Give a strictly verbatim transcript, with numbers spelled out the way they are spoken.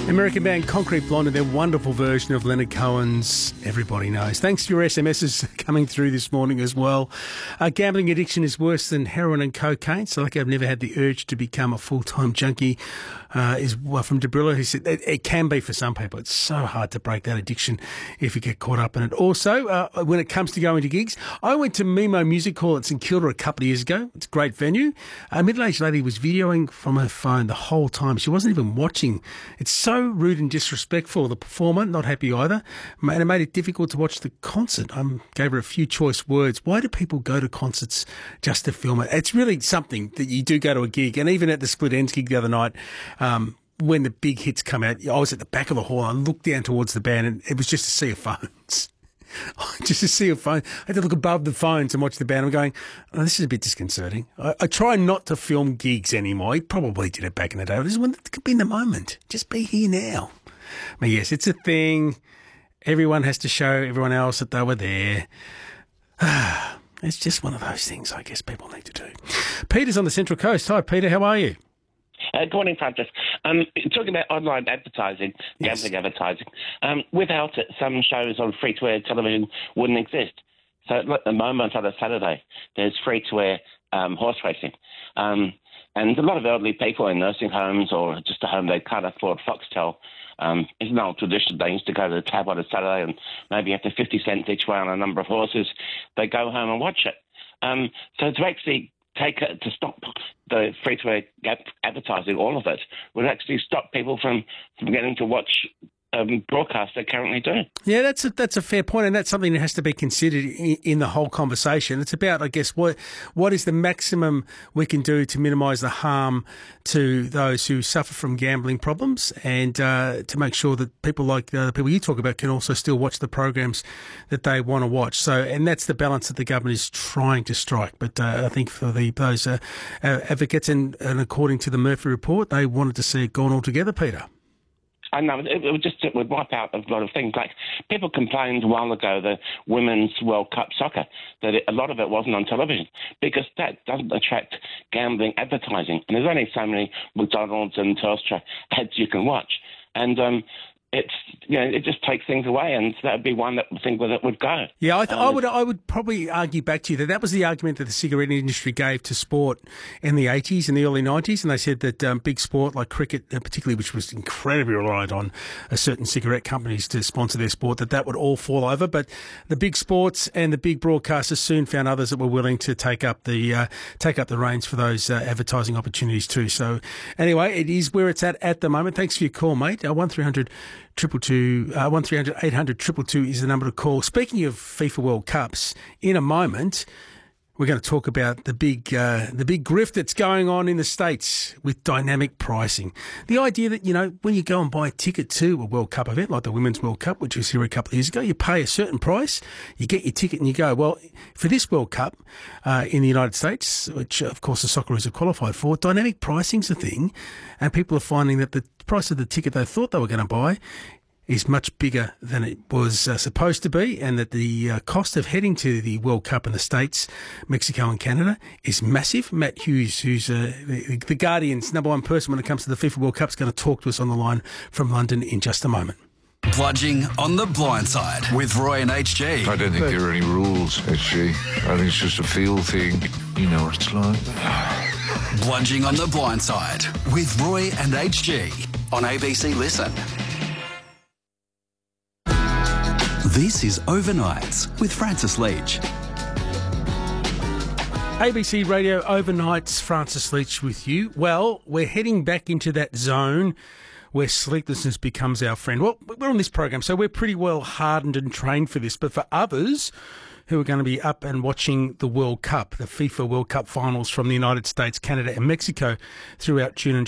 American band Concrete Blonde and their wonderful version of Leonard Cohen's Everybody Knows. Thanks for your S M Ses coming through this morning as well. Uh, gambling addiction is worse than heroin and cocaine. So like I've never had the urge to become a full-time junkie. Uh, is well, from Debrilla, who said it, it can be for some people. It's so hard to break that addiction if you get caught up in it. Also, uh, when it comes to going to gigs, I went to Mimo Music Hall at St Kilda a couple of years ago. It's a great venue. A middle-aged lady was videoing from her phone the whole time. She wasn't even watching. It's so rude and disrespectful. The performer, not happy either, and it made it difficult to watch the concert. I gave her a few choice words. Why do people go to concerts just to film it? It's really something that you do go to a gig, and even at the Split Ends gig the other night, um, when the big hits come out, I was at the back of the hall. I looked down towards the band, and it was just a sea of phones. Just to see a phone. I had to look above the phones and watch the band. I'm going, oh, this is a bit disconcerting. I, I try not to film gigs anymore. I probably did it back in the day. I just want it to be in the moment. Just be here now. But yes, it's a thing. Everyone has to show everyone else that they were there. It's just one of those things I guess people need to do. Peter's on the Central Coast. Hi, Peter. How are you? Uh, good morning, Francis. Um, talking about online advertising, gambling yes. advertising, um, without it, some shows on free-to-air television wouldn't exist. So at the moment on a Saturday, there's free-to-air um, horse racing. Um, and a lot of elderly people in nursing homes or just a home they can't afford Foxtel. Um, it's an old tradition. They used to go to the tab on a Saturday and maybe after fifty cents each way on a number of horses, they go home and watch it. Um, so to actually take it, to stop the free-to-air advertising, all of it, would actually stop people from, from getting to watch um, broadcasts they currently do. Yeah, that's a, that's a fair point, and that's something that has to be considered in, in the whole conversation. It's about, I guess, what what is the maximum we can do to minimise the harm to those who suffer from gambling problems, and uh, to make sure that people like the people you talk about can also still watch the programs that they want to watch. So, and that's the balance that the government is trying to strike. But uh, I think for the those uh, uh, advocates, and, and according to the Murphy report, they wanted to see it gone altogether, Peter. I know, it, it would just it would wipe out a lot of things. Like, people complained a while ago, the Women's World Cup soccer, that it, a lot of it wasn't on television because that doesn't attract gambling advertising. And there's only so many McDonald's and Telstra ads you can watch. And um, it's, you know, it just takes things away, and that would be one that would think that would go. Yeah, I, th- um, I would I would probably argue back to you that that was the argument that the cigarette industry gave to sport in the eighties and the early nineties, and they said that um, big sport like cricket, uh, particularly, which was incredibly reliant on uh, certain cigarette companies to sponsor their sport, that that would all fall over. But the big sports and the big broadcasters soon found others that were willing to take up the uh, take up the reins for those uh, advertising opportunities too. So anyway, it is where it's at at the moment. Thanks for your call, mate. Uh, one three hundred Triple two, uh, one three hundred eight hundred triple two is the number to call. Speaking of FIFA World Cups, in a moment we're going to talk about the big, uh, the big grift that's going on in the States with dynamic pricing. The idea that, you know, when you go and buy a ticket to a World Cup event like the Women's World Cup, which was here a couple of years ago, you pay a certain price, you get your ticket and you go. Well, for this World Cup uh, in the United States, which of course the Socceroos have qualified for, dynamic pricing's a thing, and people are finding that the price of the ticket they thought they were going to buy is much bigger than it was uh, supposed to be, and that the uh, cost of heading to the World Cup in the States, Mexico and Canada is massive. Matt Hughes, who's uh, the, the Guardian's number one person when it comes to the FIFA World Cup, is going to talk to us on the line from London in just a moment. Bludging on the blind side with Roy and H G. I don't think there are any rules, H G. I think it's just a feel thing. You know what it's like. Bludging on the blind side with Roy and H G on A B C Listen. This is Overnights with Francis Leach. A B C Radio Overnights, Francis Leach with you. Well, we're heading back into that zone where sleeplessness becomes our friend. Well, we're on this program, so we're pretty well hardened and trained for this. But for others who are going to be up and watching the World Cup, the FIFA World Cup finals from the United States, Canada and Mexico throughout June and